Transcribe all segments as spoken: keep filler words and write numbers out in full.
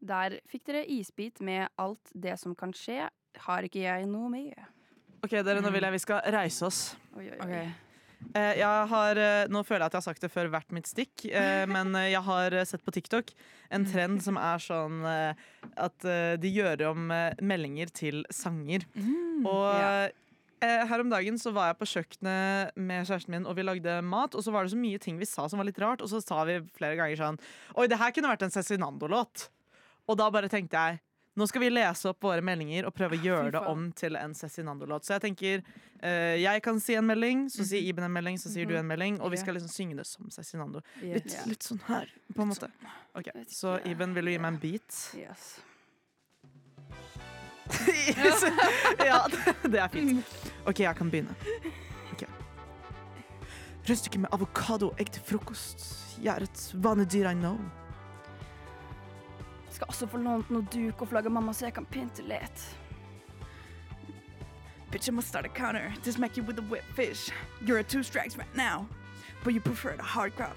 Der fikk dere isbit med alt det som kan skje. Har ikke jeg noe med? Ok, dere, nå vil jeg vi skal reise oss. Oi, oi, oi. Okay. Eh, jeg har, eh, nå føler jeg at jeg har sagt det før hvert mitt stikk, eh, men eh, jeg har eh, sett på TikTok en trend som er sånn eh, at eh, de gjør om eh, meldinger til sanger. Mm, Og ja. eh, her om dagen så var jeg på kjøkkenet med kjæresten min, og vi lagde mat, og så var det så mye ting vi sa som var litt rart, og så sa vi flere ganger sånn oi, det her kunne vært en Cezinando-låt. Og da bare tenkte jeg nå skal vi lese opp våre meldinger og prøve å gjøre det om til en Cezinando-låt. Så jeg tenker, uh, jeg kan si en melding, så sier Iben en melding, så sier du en melding, og vi skal liksom synge det som Cezinando. Litt, Yeah. litt sånn her, på en måte. Ok, så Iben, vil du gi meg en beat? Yes. Ja, det er fint. Ok, jeg kan begynne. Okay. Rødstykke med avokado og egg til frokost. Jeg er et vanedyr, I know. Skal også få lånt noe duk og flagge mamma så jeg kan pynte litt. Bitch, I must start a counter to smack you with a whip fish. You're at two strikes right now, but you prefer the hard crowd.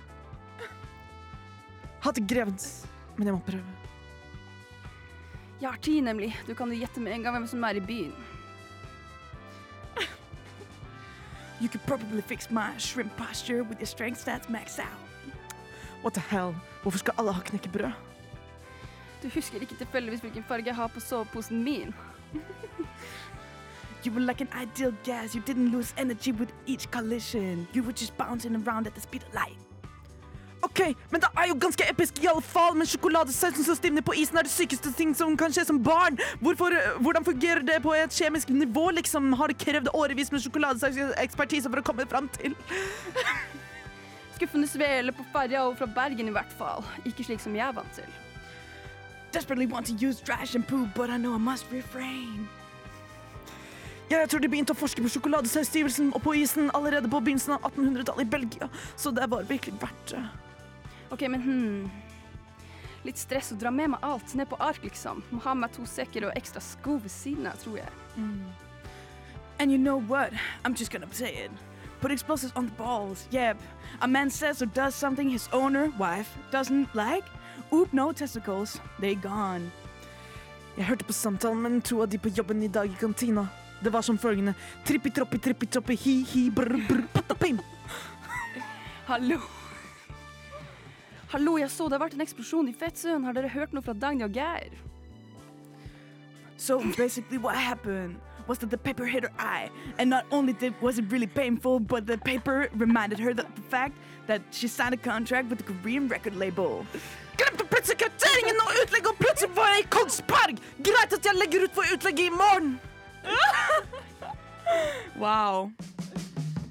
Hater grevens, men jeg må prøve. Jeg har tid nemlig. Du kan jo gjette med en gang hvem som er i byen. You could probably fix my shrimp posture with your strength stats maxed out. What the hell? Hvorfor skal alle ha knekkebrød? Du husker ikke tilfeldigvis hvilken farge jeg har på soveposen min. You were like an ideal gas. You didn't lose energy with each collision. You were just bouncing around at the speed of light. Ok, men det er jo ganske episk i alle fall. Men sjokoladesausen som stivner på isen er det sykeste ting som kan skje som barn. Hvorfor, hvordan fungerer det på et kjemisk nivå, liksom? Har det krevd årevis med sjokoladesaus-ekspertise for å komme frem til? Skuffende svele på ferja og fra Bergen i hvert fall. Ikke slik som jeg er vant til. Desperately want to use dry shampoo, but I know I must refrain. Ja, jeg tror de begynte å forske på sjokoladesausstivelsen og på isen allerede på begynnelsen av attenhundretallet i Belgia, så det var virkelig verdt det. Ok, men hmm. Litt stress å dra med meg alt ned på ark, liksom. Må ha med to sekker og ekstra sko ved siden av, tror jeg. Mm. And you know what? I'm just gonna say it. Put explosives on the balls. Yep. A man says or does something his owner, wife, doesn't like. Oop, no testicles. They gone. Jeg hørte på samtalen med to av de på jobben i dag i kantina. Det var som følgende. Trippi-troppi, trippi-troppi, hi-hi, brr-brr, patapim. Hallo. Hallo, jeg så det har vært en eksplosjon i Fettsøen. Har dere hørt noe fra Dagny og Geir? So basically what happened was that the paper hit her eye. And not only did, was it really painful, but the paper reminded her that the fact that she signed a contract with the Korean record label. Glemte plutselig kvitteringen og utlegg, og plutselig var jeg i Kongsberg! Greit at jeg legger ut for utlegg i morgen! Wow.